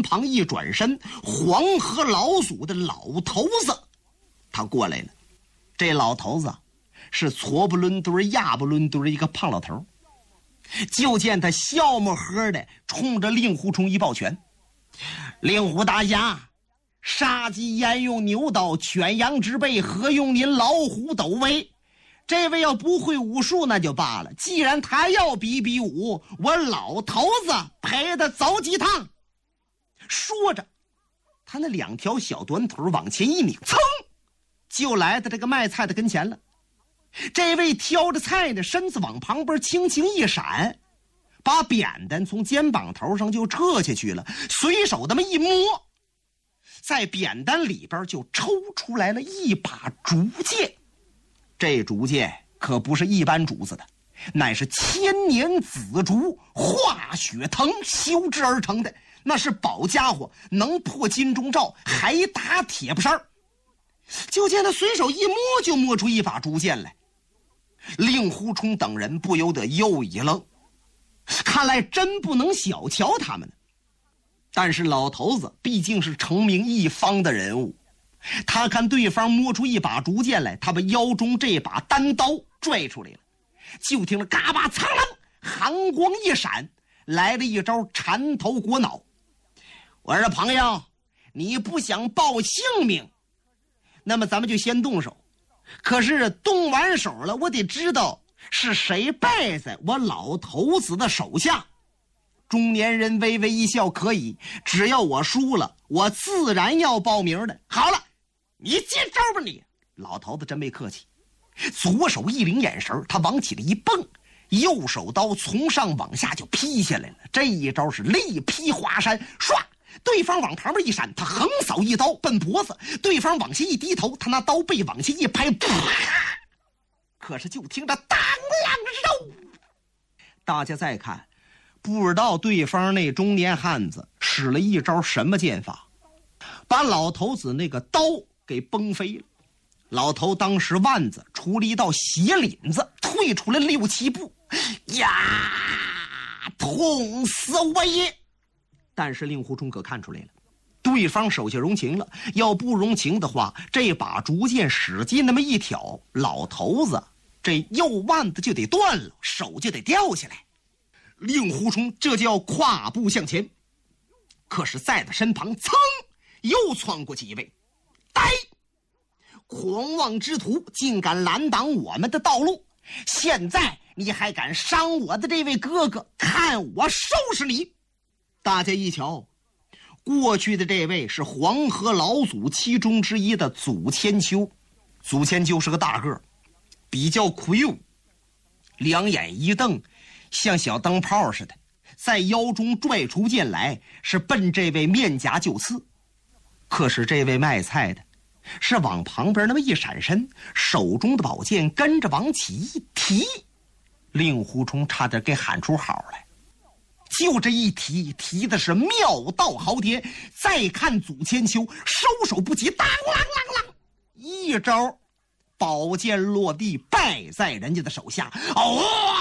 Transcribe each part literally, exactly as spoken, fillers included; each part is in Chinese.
旁一转身，黄河老祖的老头子他过来了。这老头子是矬不伦敦亚不伦敦一个胖老头，就见他笑么呵的冲着令狐冲一抱拳：令狐大侠，杀鸡焉用牛刀，犬羊之辈何用您老虎斗威？这位要不会武术那就罢了，既然他要比比武，我老头子陪他走几趟。说着，他那两条小短腿往前一拧，噌，就来到这个卖菜的跟前了。这位挑着菜的身子往旁边轻轻一闪，把扁担从肩膀头上就撤下去了，随手那么一摸，在扁担里边就抽出来了一把竹剑。这竹剑可不是一般竹子的，乃是千年紫竹化雪藤修制而成的，那是宝家伙，能破金钟罩，还打铁布衫。就见他随手一摸，就摸出一把竹剑来。令狐冲等人不由得又一愣，看来真不能小瞧他们。但是老头子毕竟是成名一方的人物，他看对方摸出一把竹剑来，他把腰中这把单刀拽出来了，就听了嘎巴苍啷，寒光一闪，来了一招缠头裹脑。我说朋友，你不想报性命，那么咱们就先动手，可是动完手了，我得知道是谁败在我老头子的手下。中年人微微一笑，可以，只要我输了，我自然要报名的。好了，你接招吧你。老头子真没客气，左手一领眼神，他往起了一蹦，右手刀从上往下就劈下来了。这一招是力劈华山，唰，对方往旁边一闪，他横扫一刀奔脖子，对方往下一低头，他拿刀背往下一拍，可是就听着当啷肉。大家再看，不知道对方那中年汉子使了一招什么剑法，把老头子那个刀给崩飞了。老头当时腕子出了一道血领子，退出了六七步，呀，痛死我也！但是令狐冲可看出来了，对方手下容情了，要不容情的话，这把竹剑使劲那么一挑，老头子这右腕子就得断了，手就得掉下来。令狐冲这就要跨步向前，可是在他身旁噌又窜过几位，呆，狂妄之徒竟敢拦挡我们的道路，现在你还敢伤我的这位哥哥，看我收拾你！大家一瞧，过去的这位是黄河老祖其中之一的祖千秋。祖千秋是个大个，比较魁梧，两眼一瞪，像小灯泡似的，在腰中拽出剑来，是奔这位面颊就刺。可是这位卖菜的是往旁边那么一闪身，手中的宝剑跟着往起一提，令狐冲差点给喊出好来。就这一提，提的是妙道豪杰。再看祖千秋收手不及，当啷啷啷，一招宝剑落地，败在人家的手下。哦，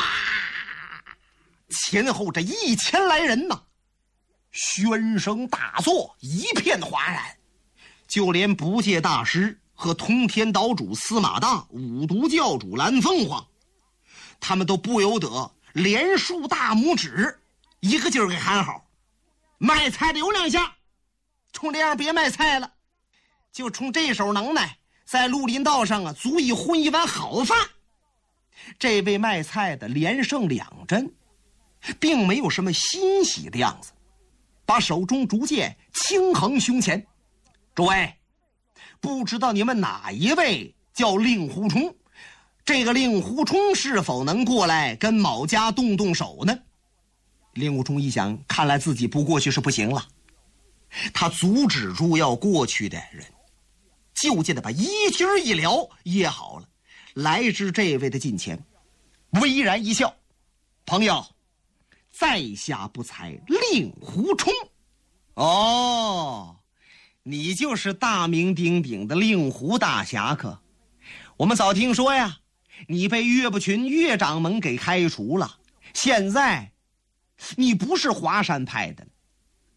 前后这一千来人呐，喧声大作，一片哗然。就连不戒大师和通天岛主司马大、五毒教主蓝凤凰，他们都不由得连竖大拇指，一个劲儿给喊好。卖菜的有两下，冲这样别卖菜了，就冲这手能耐，在绿林道上啊，足以混一碗好饭。这位卖菜的连胜两阵，并没有什么欣喜的样子，把手中竹剑轻横胸前。诸位，不知道你们哪一位叫令狐冲？这个令狐冲是否能过来跟某家动动手呢？令狐冲一想，看来自己不过去是不行了，他阻止住要过去的人，就见他把衣襟一撩，掖好了，来至这位的近前，微然一笑：朋友，在下不才令狐冲。哦，你就是大名鼎鼎的令狐大侠可？我们早听说呀，你被岳不群岳掌门给开除了，现在你不是华山派的，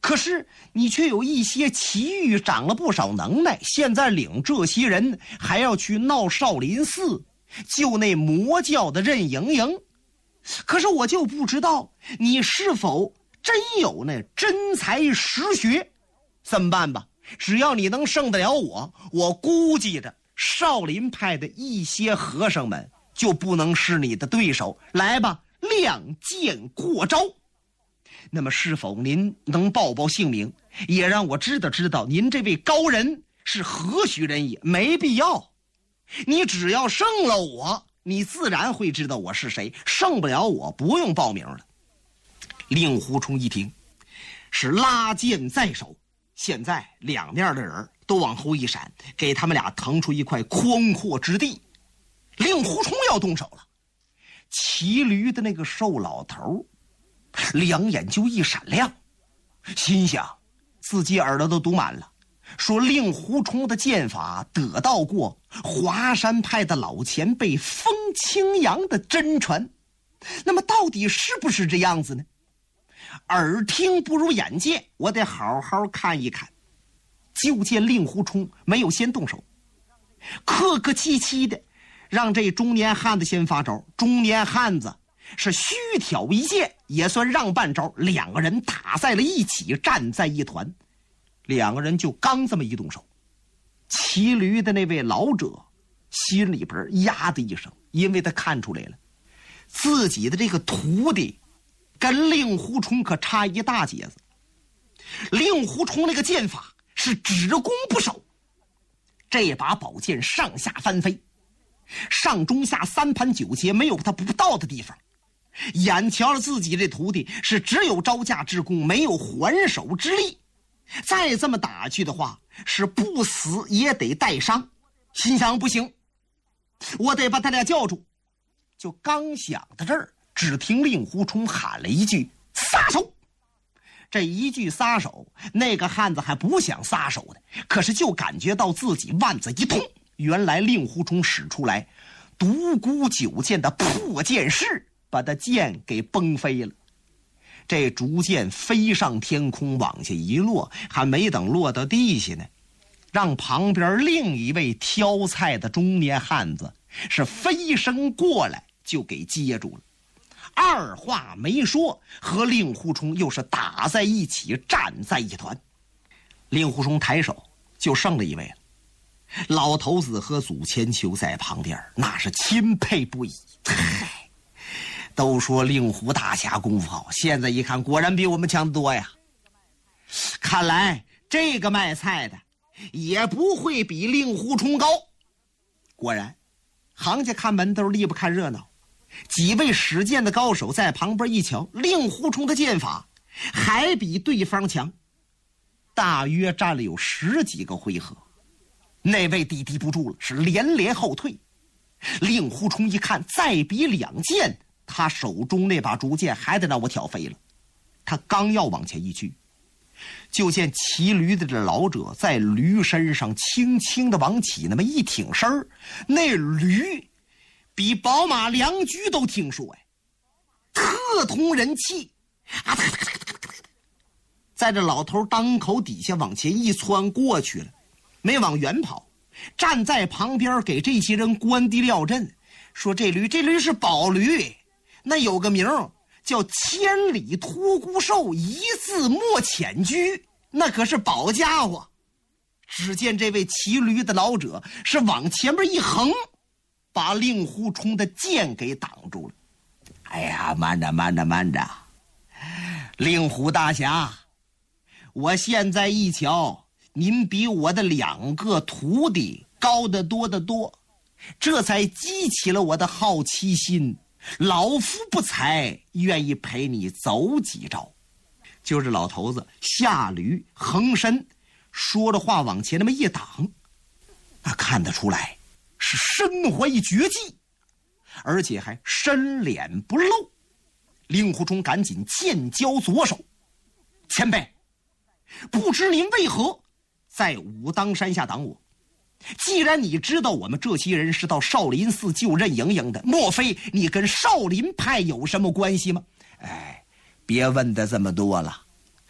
可是你却有一些奇遇，长了不少能耐，现在领这些人还要去闹少林寺，救那魔教的任盈盈。可是我就不知道你是否真有那真才实学。怎么办吧？只要你能胜得了我，我估计着少林派的一些和尚们就不能是你的对手。来吧，亮剑过招。那么是否您能报报姓名，也让我知道知道您这位高人是何许人也？没必要，你只要胜了我，你自然会知道我是谁。胜不了我，不用报名了。令狐冲一听，是拉剑在手，现在两面的人都往后一闪，给他们俩腾出一块宽阔之地。令狐冲要动手了，骑驴的那个瘦老头两眼就一闪亮，心想自己耳朵都堵满了，说令狐冲的剑法得到过华山派的老前辈风清扬的真传，那么到底是不是这样子呢？耳听不如眼见，我得好好看一看。就见令狐冲没有先动手，客客气气的让这中年汉子先发招。中年汉子是虚挑一剑，也算让半招，两个人打在了一起，站在一团。两个人就刚这么一动手，骑驴的那位老者心里边呀的一声，因为他看出来了，自己的这个徒弟跟令狐冲可差一大截子。令狐冲那个剑法是只攻不守，这把宝剑上下翻飞，上中下三盘九节，没有他不到的地方。眼瞧着自己这徒弟是只有招架之功，没有还手之力，再这么打去的话，是不死也得带伤。心想不行，我得把他俩叫住。就刚想到这儿，只听令狐冲喊了一句撒手。这一句撒手，那个汉子还不想撒手呢，可是就感觉到自己腕子一痛，原来令狐冲使出来独孤九剑的破剑式，把他剑给崩飞了。这竹剑飞上天空，往下一落，还没等落到地下呢，让旁边另一位挑菜的中年汉子是飞身过来就给接住了。二话没说，和令狐冲又是打在一起，站在一团。令狐冲抬手就剩了一位了，老头子和祖千秋在旁边那是钦佩不已。嗨，都说令狐大侠功夫好，现在一看果然比我们强得多呀。看来这个卖菜的也不会比令狐冲高。果然行家看门都离不看热闹，几位使剑的高手在旁边一瞧，令狐冲的剑法还比对方强。大约战了有十几个回合，那位抵敌不住了，是连连后退。令狐冲一看再比两剑，他手中那把竹剑还得让我挑飞了。他刚要往前一去，就见骑驴的这老者在驴身上轻轻的往起那么一挺身儿，那驴比宝马良驹都听说哎，特通人气啊！在这老头当口底下往前一窜过去了，没往远跑，站在旁边给这些人关地料阵，说这驴这驴是宝驴，那有个名叫千里脱孤兽，一字莫遣居，那可是宝家伙。只见这位骑驴的老者是往前面一横，把令狐冲的剑给挡住了。哎呀，慢着慢着慢着，令狐大侠，我现在一瞧您比我的两个徒弟高得多得多，这才激起了我的好奇心，老夫不才，愿意陪你走几招。就是老头子下驴横身，说着话往前那么一挡，那看得出来是身怀绝技，而且还身脸不露。令狐冲赶紧剑交左手，前辈，不知您为何在武当山下挡我？既然你知道我们这些人是到少林寺救任盈盈的，莫非你跟少林派有什么关系吗？哎，别问的这么多了，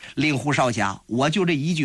令狐少侠，我就这一句